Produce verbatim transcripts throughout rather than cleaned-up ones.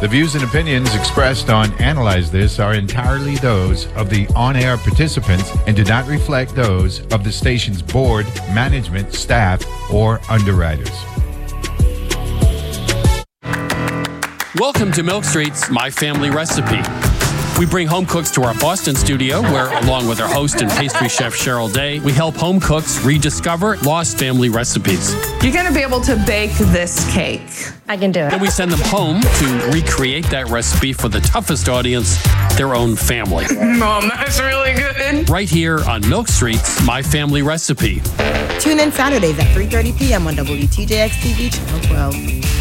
The views and opinions expressed on Analyze This are entirely those of the on-air participants and do not reflect those of the station's board, management, staff, or underwriters. Welcome to Milk Street's My Family Recipe. We bring home cooks to our Boston studio where, along with our host and pastry chef Cheryl Day, we help home cooks rediscover lost family recipes. You're going to be able to bake this cake. I can do it. Then we send them home to recreate that recipe for the toughest audience, their own family. Mom, that's really good. Right here on Milk Street's My Family Recipe. Tune in Saturdays at three thirty p.m. on W T J X T V Channel twelve.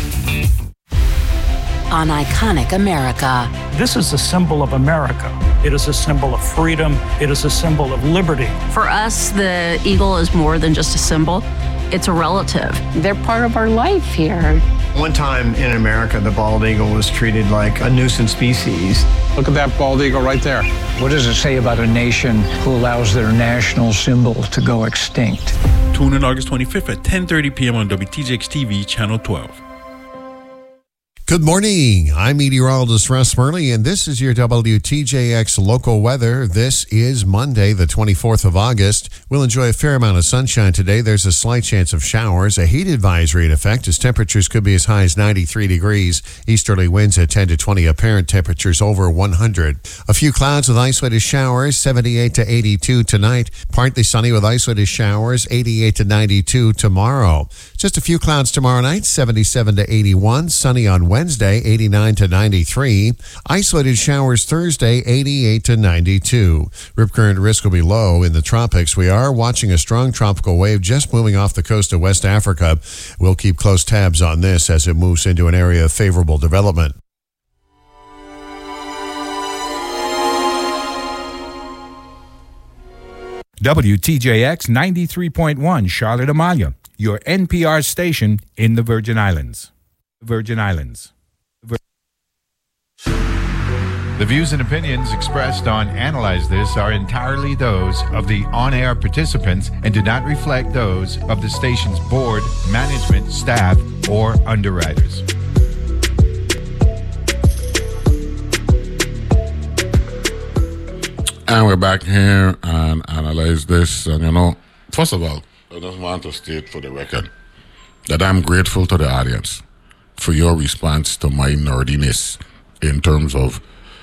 On Iconic America. This is a symbol of America. It is a symbol of freedom. It is a symbol of liberty. For us, the eagle is more than just a symbol. It's a relative. They're part of our life here. One time in America, the bald eagle was treated like a nuisance species. Look at that bald eagle right there. What does it say about a nation who allows their national symbol to go extinct? Tune in August twenty-fifth at ten thirty p.m. on W T J X T V, Channel twelve. Good morning. I'm meteorologist Russ Murley, and this is your W T J X local weather. This is Monday, the twenty-fourth of August. We'll enjoy a fair amount of sunshine today. There's a slight chance of showers. A heat advisory in effect as temperatures could be as high as ninety-three degrees. Easterly winds at ten to twenty. Apparent temperatures over one hundred. A few clouds with isolated showers, seventy-eight to eighty-two tonight. Partly sunny with isolated showers, eighty-eight to ninety-two tomorrow. Just a few clouds tomorrow night, seventy-seven to eighty-one. Sunny on Wednesday. Wednesday, eighty-nine to ninety-three. Isolated showers Thursday, eighty-eight to ninety-two. Rip current risk will be low in the tropics. We are watching a strong tropical wave just moving off the coast of West Africa. We'll keep close tabs on this as it moves into an area of favorable development. W T J X ninety-three point one Charlotte Amalia, your N P R station in the Virgin Islands. Virgin Islands. Vir- The views and opinions expressed on Analyze This are entirely those of the on-air participants and do not reflect those of the station's board, management, staff, or underwriters. And we're back here and Analyze This. And, you know, first of all, I just want to state for the record that I'm grateful to the audience for your response to my nerdiness in terms of,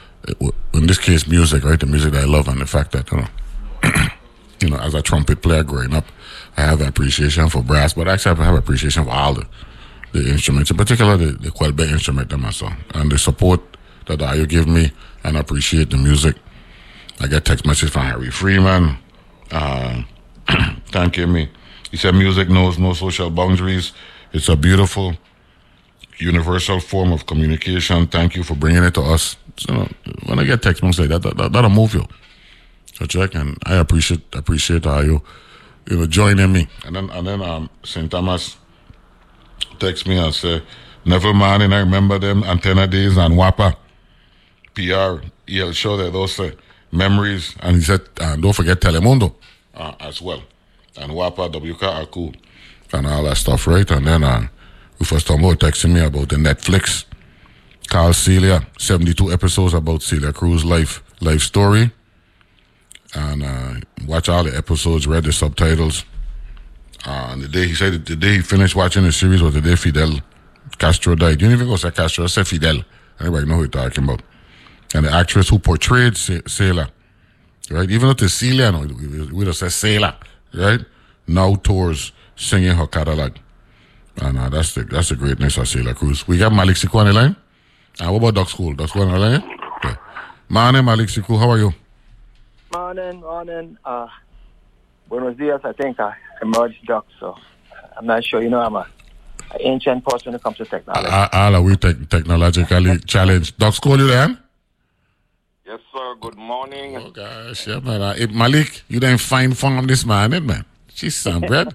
in this case, music, right? The music that I love, and the fact that, you know, you know, as a trumpet player growing up, I have an appreciation for brass, but actually I have appreciation for all the, the instruments, in particular the, the Quelbe instrument in my song, and the support that uh, you give me, and I appreciate the music. I get text messages from Harry Freeman, uh, thanking me. He said music knows no social boundaries. It's a beautiful, universal form of communication. Thank you for bringing it to us. So when I get text messages like that, that, that'll move you. So check, and I appreciate appreciate how you you know joining me. And then and then um Saint Thomas text me and say, never mind, and I remember them antenna days and W A P A P R. He'll show that those uh, memories, and he said, and don't forget Telemundo uh, as well, and W A P A, W K are cool, and all that stuff, right? And then uh. We first time about texting me about the Netflix Carl Celia, seventy-two episodes about Celia Cruz's life life story. And uh, watch all the episodes, read the subtitles. Uh, and the day he said the day he finished watching the series was the day Fidel Castro died. You didn't even go say Castro, I said Fidel. Everybody know who you're talking about. And the actress who portrayed Celia, right? Even though it's Celia, no, we would have said Celia, right? Now tours singing her catalog. And uh, that's the that's the greatness of Celia Cruz. We got Malik Siku on the line. Uh, what about Doc School? Doc School on the line? Okay. Morning, Malik Siku. How are you? Morning, morning. Uh, buenos dias. I think I emerged Doc, so I'm not sure. You know, I'm a, an ancient person when it comes to technology. Uh, all are we te- technologically challenged. Doc School, you there? Yes, sir. Good morning. Oh, gosh. Yeah, man. Uh, hey, Malik, you didn't find fun this morning, man. She's some bread.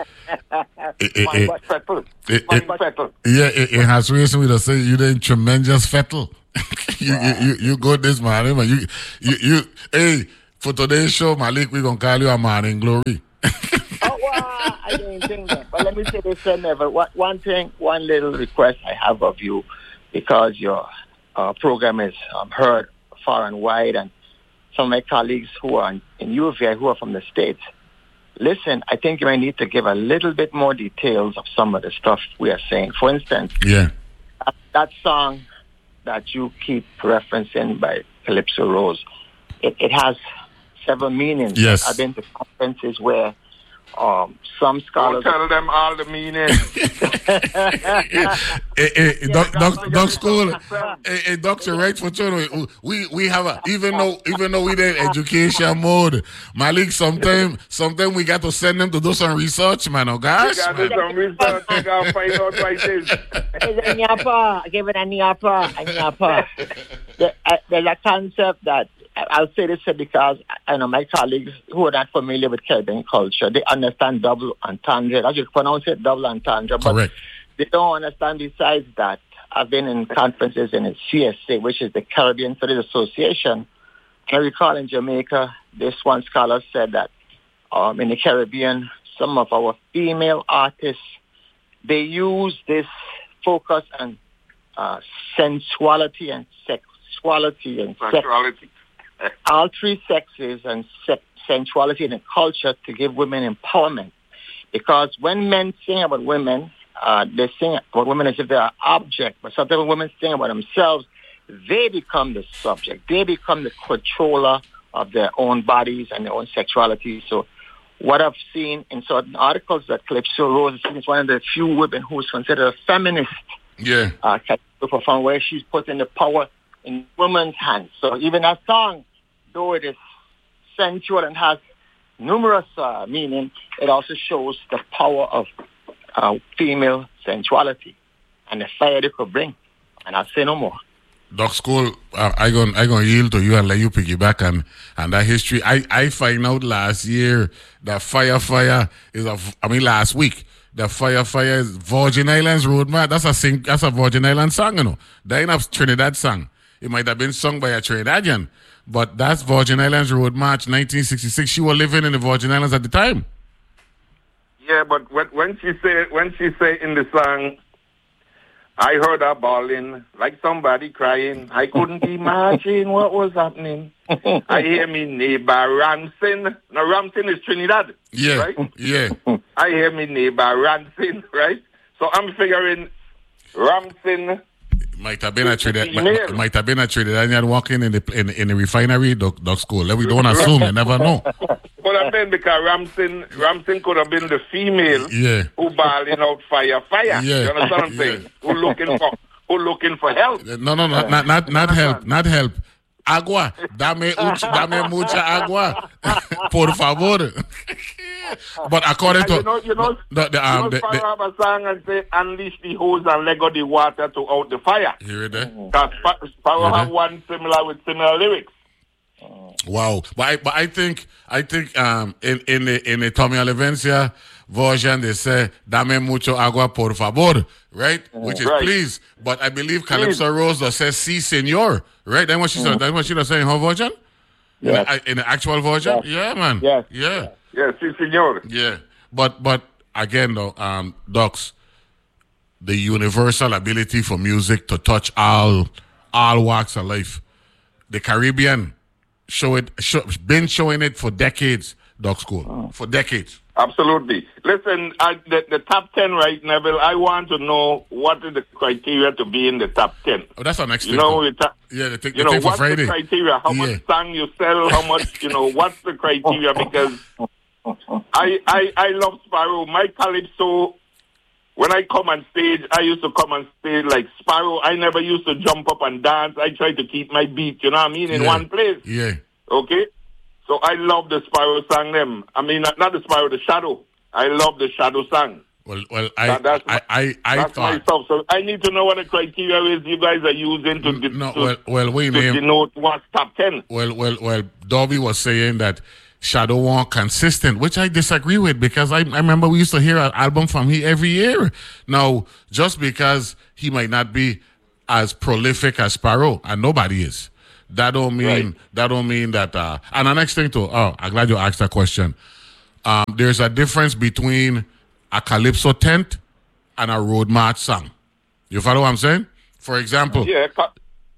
It, it, it, it, it, yeah, it, it has reason with us say you did tremendous fettle. you, wow. you, you you go this morning, man. You you you hey, for today's show, Malik, we're gonna call you a morning glory. Oh wow, I didn't think that. But let me say this, sir, never. One, one thing, one little request I have of you, because you're uh, program is um, heard far and wide, and some of my colleagues who are in, in U V I who are from the States, listen, I think you might need to give a little bit more details of some of the stuff we are saying. For instance, yeah, that, that song that you keep referencing by Calypso Rose, it, it has several meanings. Yes. I've been to conferences where um, some scholars... Don't tell them all the meanings. hey, hey, doc, doc, doc school, hey, hey, doctor, right for children, we we have a, even though even though we in education mode, Malik, sometimes sometimes we got to send them to do some research, man. Oh gosh, you got to do some research. You got to find out what it is. I give it a nyapa, a nyapa. There's a concept that I'll say this because I know my colleagues who are not familiar with Caribbean culture, they understand double entendre. I just pronounce it double entendre, but correct. They don't understand besides that. I've been in conferences in the C S A, which is the Caribbean Studies Association. I recall in Jamaica, this one scholar said that um, in the Caribbean, some of our female artists, they use this focus on uh, sensuality and sexuality and sexuality. Sex, all three sexes and sex, sensuality in the culture to give women empowerment. Because when men sing about women, uh, they sing about women as if they're an object. But sometimes when women sing about themselves, they become the subject. They become the controller of their own bodies and their own sexuality. So what I've seen in certain articles that Calypso Rose is one of the few women who is considered a feminist. Yeah. Uh, to perform where she's putting the power in women's hands. So even that song, though it is sensual and has numerous uh, meaning, it also shows the power of uh, female sensuality and the fire they could bring. And I'll say no more. Doc School, uh, I gon I gonna yield to you and let you piggyback on and that history. I I find out last year that Fire Fire is a I mean last week that Fire Fire is Virgin Islands Road March. That's a sing that's a Virgin Islands song, you know. That ain't a Trinidad song. It might have been sung by a Trinidadian, but that's Virgin Islands Road March nineteen sixty-six. She was living in the Virgin Islands at the time. Yeah, but when, when she say when she say in the song, I heard her bawling like somebody crying. I couldn't imagine what was happening. I hear me neighbor Ramson. Now Ramson is Trinidad. Yeah, right? Yeah. I hear me neighbor Ramson, right? So I'm figuring Ramson. Might have been a Trinidad. Might, might have been a Trinidadian walking in the in, in the refinery, Doc, Doc School. We don't assume. You never know. Could have been because Ramson, Ramson could have been the female yeah. who bawling out fire, fire. Yeah. You understand what I'm saying? Yeah. Who looking for who looking for help? No, no, no, not not not help, not help. Agua, dame uch, dame mucha agua, por favor. But according and to you know, you know, the, the, um, you know, the, the, have a song and say, unleash the hose and let go the water to out the fire. Hear it there? Because Sparrow have one similar with similar lyrics. Wow, but I, but I think I think um in in the in the Tommy Olivencia version they say dame mucho agua por favor, right? Which is right. please. But I believe Calypso Rose says si senor, right? That's what she said. That's what she was saying in her version. Yes. In, in the actual version, yes. yeah, man, yes. yeah, yes, si senor, yeah. But but again though, um, Docs, the universal ability for music to touch all all walks of life. The Caribbean show it, show, been showing it for decades, Doc School, oh. for decades. Absolutely. Listen, I, the, the top ten, right, Neville, I want to know what is the criteria to be in the top ten. Oh, that's our next you thing. Know, we ta- yeah, the, th- you the know, thing for what's Friday. the criteria? How yeah. much song you sell? How much, you know, what's the criteria? Because I, I, I love Sparrow. My Calypso, when I come on stage, I used to come on stage like Sparrow. I never used to jump up and dance. I try to keep my beat, you know what I mean, in yeah. one place. Yeah. Okay? So I love the Sparrow song them. I mean, not, not the Sparrow, the Shadow. I love the Shadow song. Well, well, I, that, that's I, I, I, that's thought. my stuff. So I need to know what the criteria is you guys are using to, de- no, to, well, well, we to name, denote what's top ten. Well, well, well, Dobby was saying that Shadow weren't consistent, which I disagree with because I, I remember we used to hear an album from him every year. Now, just because he might not be as prolific as Sparrow, and nobody is, that don't mean right. that don't mean that. Uh, and the next thing too. Oh, I'm glad you asked that question. Um, there's a difference between a Calypso tent and a road march song. You follow what I'm saying? For example, yeah, ca-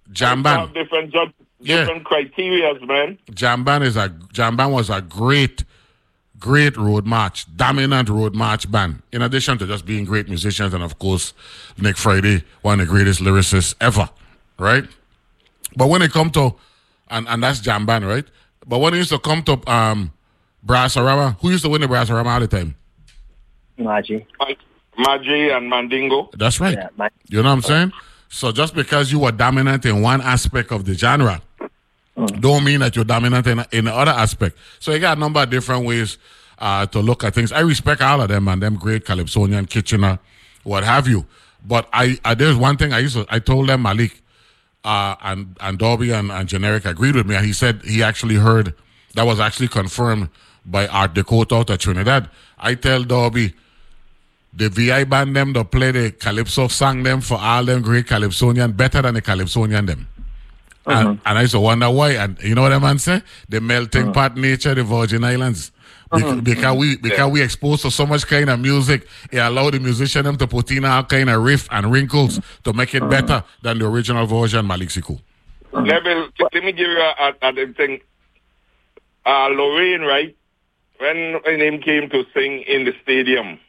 Jamban. Different judge, different yeah. criteria, man. Jamban is a Jamban was a great, great road march, dominant road march band. In addition to just being great musicians, and of course, Nick Friday, one of the greatest lyricists ever, right? But when it come to, and, and that's Jamban, right? But when it used to come to um, Brassarama, who used to win the Brassarama all the time? Maji. Maji and Mandingo. That's right. Yeah, you know what I'm saying? So just because you were dominant in one aspect of the genre, mm. don't mean that you're dominant in, in the other aspect. So you got a number of different ways uh, to look at things. I respect all of them and them great Calypsonian, Kitchener, what have you. But I, I there's one thing I used to, I told them, Malik, uh, and, and Dobby and, and Generic agreed with me. And he said he actually heard, that was actually confirmed by Art Dakota out of Trinidad. I tell Dobby, the V I band them to play the Calypso song them for all them great Calypsonian better than the Calypsonian them. Mm-hmm. And, and I used to wonder why. And you know what I man say? The melting mm-hmm. pot nature of the Virgin Islands. Be- mm-hmm. Because we because yeah. we exposed to so much kind of music, it allowed the musician them to put in all kind of riff and wrinkles mm-hmm. to make it mm-hmm. better than the original version, Malik Siku. Mm-hmm. Neville, let me give you a, a, a thing. Uh, Lorraine, right? When her name came to sing in the stadium,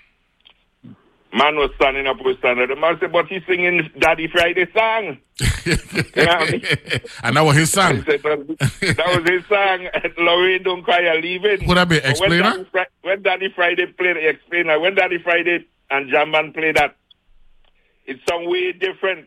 man was standing up with standard. The man said, but he's singing Daddy Friday song. You know what I mean? And that was his song. Said, that was his song. Lorraine Don't Cry, I Leave It. Would that be explainer? When, when Daddy Friday played the explainer, when Daddy Friday and Jamban played that, it's some way different.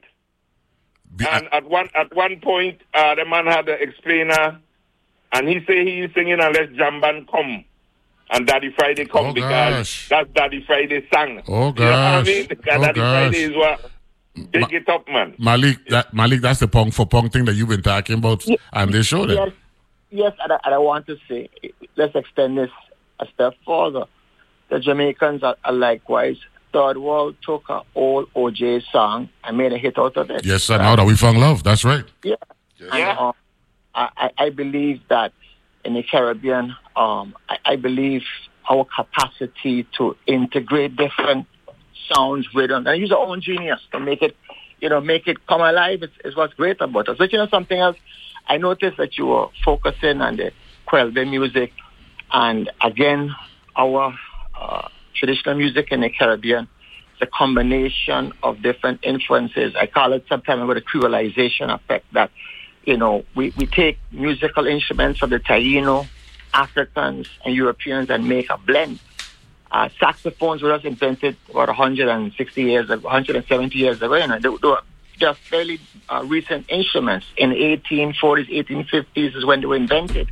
Be- and at one at one point, uh, the man had the explainer, and he say he's singing unless Jamban come. And Daddy Friday come oh, because gosh. that's Daddy Friday song. Oh, gosh. You know what I mean? Because oh, Daddy gosh. Friday is what big Ma- it up, man. Malik, that, Malik, that's the punk for punk thing that you've been talking about, yes. and they showed it. Yes, yes and, I, and I want to say, let's extend this a step further. The Jamaicans are, are likewise. Third World took an old O J song and made a hit out of it. Yes, sir. Now that we found love, that's right. Yeah. Yes. And, yeah. Uh, I, I believe that in the Caribbean, um, I, I believe our capacity to integrate different sounds, rhythm, and use our own genius to make it, you know, make it come alive is, is what's great about us. But you know something else? I noticed that you were focusing on the Kwelbe music, and again, our uh, traditional music in the Caribbean, the combination of different influences. I call it sometimes with a creolization effect that, you know, we, we take musical instruments of the Taino, Africans, and Europeans and make a blend. Uh, saxophones were just invented about one hundred sixty years ago, one hundred seventy years ago. You know, they, they were just fairly uh, recent instruments. In the eighteen forties, eighteen fifties is when they were invented.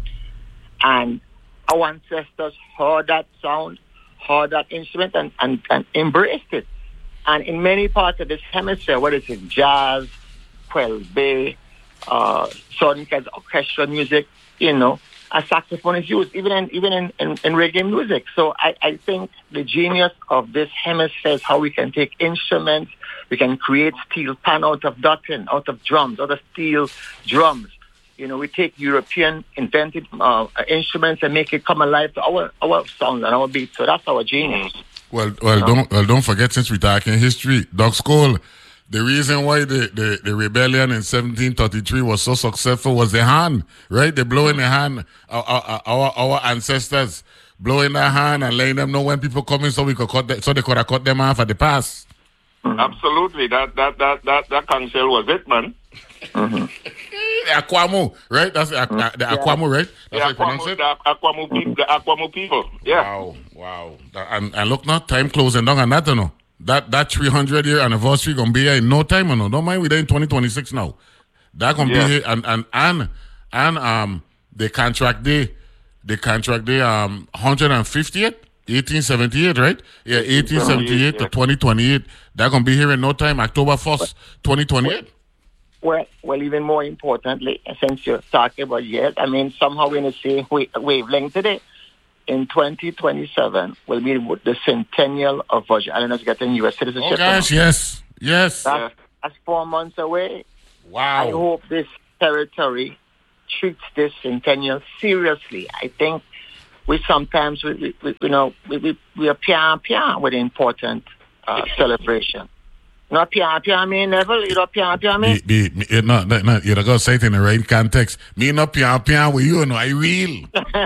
And our ancestors heard that sound, heard that instrument, and, and, and embraced it. And in many parts of this hemisphere, whether it's in jazz, Kwelbe, uh, certain kinds of orchestral music, you know, a saxophone is used, even in even in, in, in reggae music. So I, I think the genius of this hemisphere is how we can take instruments, we can create steel pan out of ducking, out of drums, out of steel drums. You know, we take European invented uh, instruments and make it come alive to our our sound and our beats. So that's our genius. Well, well, don't well, don't forget, since we're talking history, Doc Skoll, the reason why the, the, the rebellion in seventeen thirty-three was so successful was the hand, right? They blow in the hand, our, our, our, our ancestors blow in their hand and letting them know when people come in so we could cut them, so they could have cut them off at the pass. Mm-hmm. Absolutely. That that that that that council was it, man. Mm-hmm. The Akwamu, right? That's the, mm-hmm. the Akwamu, right? That's how you pronounce it? The Akwamu people. The Akwamu people. Yeah. Wow, wow. And, and look now, time closing down on that, you know. That that three hundred year anniversary gonna be here in no time, you know. Don't mind, we're there in twenty twenty-six now. That gonna yeah. be here, and and and and um the contract day, the contract day um one hundred fiftieth, eighteen seventy-eight, right? Yeah, eighteen seventy-eight to twenty twenty-eight. That gonna be here in no time, October first, twenty twenty-eight. Well, well, even more importantly, since you're talking about years, I mean, somehow we're in the same wavelength today. In twenty twenty-seven will be the centennial of Virgin Islands getting U S citizenship. Oh gosh, yes, yes. That's, that's four months away. Wow. I hope this territory treats this centennial seriously. I think we sometimes, we, we, we you know, we, we, we are pian pian with the important uh, celebration. No pian pian me never. You don't pian pian me. Be, be, you know, no, no, you don't go say it in the right context. Me no pian pian with you, no, I real.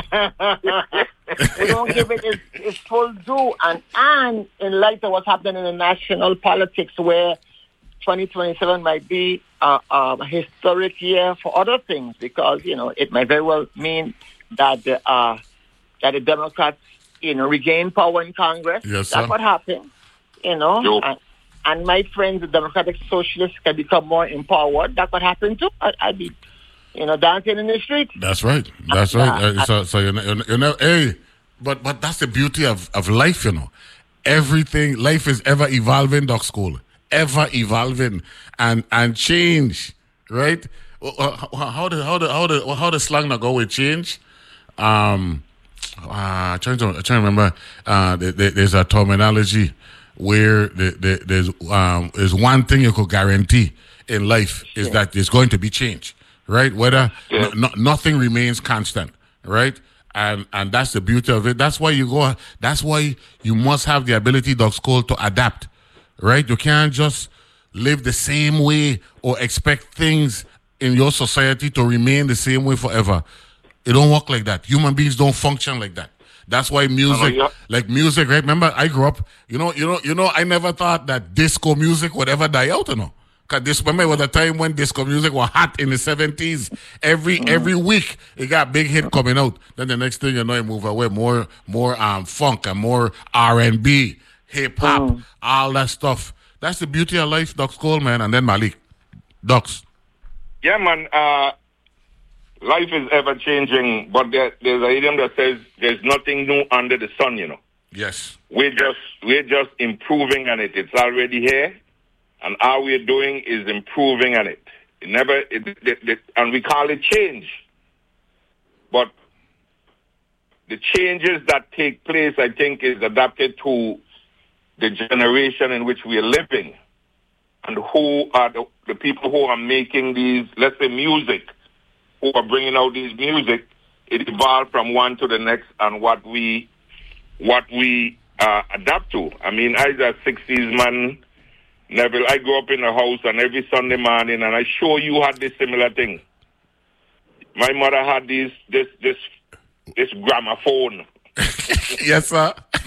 We don't give it its, its full due. And, and in light of what's happening in the national politics, where twenty twenty-seven might be uh, um, a historic year for other things, because, you know, it may very well mean that the, uh, that the Democrats, you know, regain power in Congress. Yes, That's sir. what happened, you know. And, and my friends, the Democratic Socialists, can become more empowered. That could happen too. I, I'd be, you know, dancing in the street. That's right. That's right. Uh, so, so you know, you know, you know, hey, but but that's the beauty of, of life, you know. Everything, life is ever evolving, Doc School, ever evolving and and change, right? Uh, How the how the how the how the slang not go with change? Um, uh, trying to trying to remember. Uh, there, there's a terminology where the, the, there's um there's one thing you could guarantee in life is that there's going to be change, right? Whether yeah. no, nothing remains constant, right? And and that's the beauty of it. That's why you go. That's why you must have the ability, Doc School, to adapt, right? You can't just live the same way or expect things in your society to remain the same way forever. It don't work like that. Human beings don't function like that. That's why music, uh, yeah. like music, right? Remember, I grew up. You know, you know, you know. I never thought that disco music would ever die out. You know. Cause this remember was a time when disco music was hot in the seventies. Every mm. every week it got big hit coming out. Then the next thing you know, it move away more more um funk and more R and B, hip hop, mm. all that stuff. That's the beauty of life, Doc School, man. And then Malik, Docs. Yeah, man. Uh, life is ever changing, but there, there's an idiom that says there's nothing new under the sun. You know. Yes. We're just we're just improving on it. It's already here. And all we're doing is improving on it. It never, it, it, it, and we call it change. But the changes that take place, I think, is adapted to the generation in which we are living, and who are the, the people who are making these, let's say, music, who are bringing out these music. It evolved from one to the next, and what we, what we uh, adapt to. I mean, I was a sixties man. Neville, I grew up in a house, and every Sunday morning, and I sure you had this similar thing. My mother had this this this this gramophone. Yes, sir.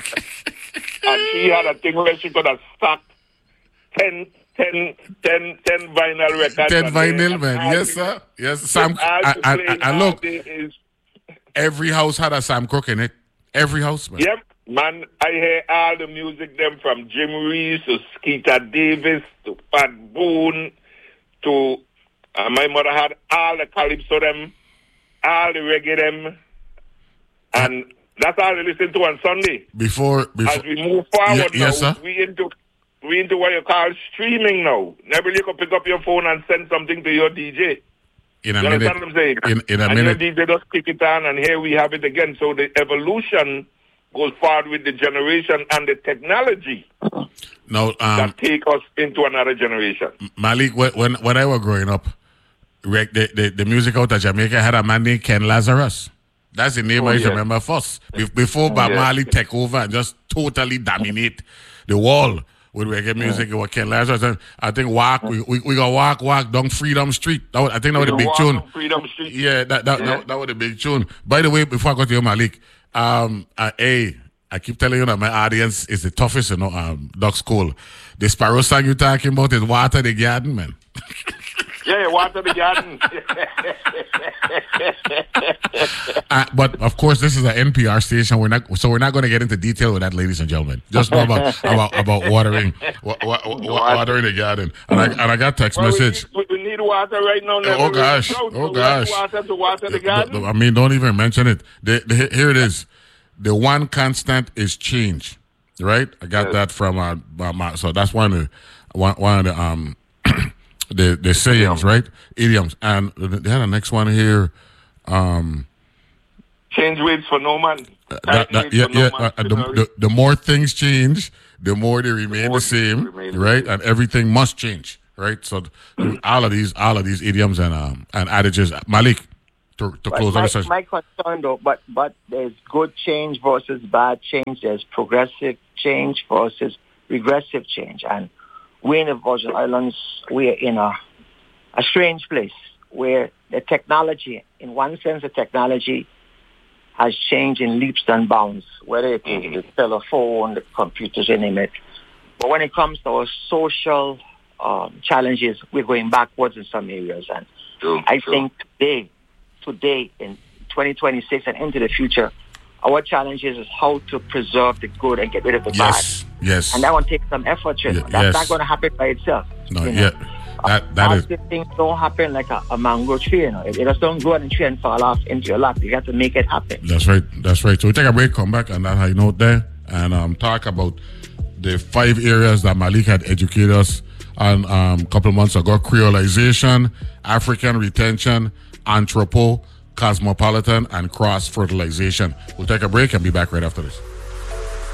And she had a thing where she could have stacked ten, ten, ten, ten vinyl records. Ten vinyl, man. Yes, sir. Yes, Sam. I, I, I, I look. Is, every house had a Sam Cooke in it. Every house, man. Yep. Man, I hear all the music them from Jim Reeves to Skeeter Davis to Pat Boone to uh, my mother had all the calypso them, all the reggae them, and that's all they listen to on Sunday. Before, before as we move forward yeah, now, yes, sir. we into we into what you call streaming now. Never you can pick up your phone and send something to your D J. In a you minute. Understand what I'm saying? In, in a and minute. your D J just kick it on, and here we have it again. So the evolution goes forward with the generation and the technology no, um, that take us into another generation. Malik, when when I was growing up, the, the, the music out of Jamaica had a man named Ken Lazarus. That's the name oh, I yeah. remember first. Before Bob yeah. Marley take over and just totally dominate the wall with reggae music, yeah. it was Ken Lazarus. And I think walk, we, we, we got walk, walk down Freedom Street. That was, I think that was the big tune. Freedom Street. Yeah, that that, yeah. that that was the big tune. By the way, before I go to you, Malik, Um, uh, hey, I keep telling you that my audience is the toughest, you know, um, Doc School. The Sparrow song you're talking about is Water the Garden, man. Yeah, yeah, Water the Garden. uh, but, of course, this is an N P R station, We're not, so we're not going to get into detail with that, ladies and gentlemen. Just know about, about, about watering wa- wa- wa- watering the garden. And I, and I got text well, message. We need, we need water right now. Oh, gosh. Close, Oh, so gosh. Water to water the garden. I mean, don't even mention it. The, the, here it is. The one constant is change, right? I got yes. that from uh, my, so that's one of the one, one of the um the the sayings, yeah. right? Idioms, and they had the next one here. Um, change waits for no man. That, that, yeah, yeah. No uh, the, the the more things change, the more they remain the, the same, remain right? The same. And everything must change, right? So all of these, all of these idioms and um and adages, Malik. To, to close my, on the session. My concern, though, but but there's good change versus bad change. There's progressive change versus regressive change, and we in the Virgin Islands, we are in a, a strange place where the technology, in one sense, the technology has changed in leaps and bounds, whether it is the telephone, the computers, you name it. But when it comes to our social um, challenges, we're going backwards in some areas. And true, I true. think today, today in twenty twenty-six and into the future, our challenge is how to preserve the good and get rid of the yes, bad. Yes, And that will take some effort. You know? Y- That's yes. not going to happen by itself. No, you know? yeah. That, that is, Positive things don't happen like a, a mango tree. You know? It, it just don't grow on a tree and fall off into your lap. You got to make it happen. that's right. That's right. So we take a break, come back on that high note there, and um, talk about the five areas that Malik had educated us on um, a couple of months ago: creolization, African retention, anthropo, cosmopolitan, and cross fertilization. We'll take a break and be back right after this.